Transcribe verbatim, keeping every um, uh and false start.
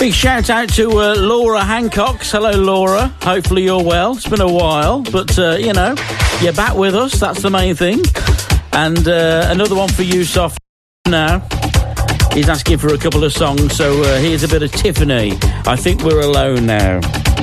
Big shout out to uh, Laura Hancock. Hello, Laura. Hopefully you're well. It's been a while, but, uh, you know, you're back with us. That's the main thing. And uh, another one for you, Soft, now. He's asking for a couple of songs, so uh, here's a bit of Tiffany. I Think We're Alone Now.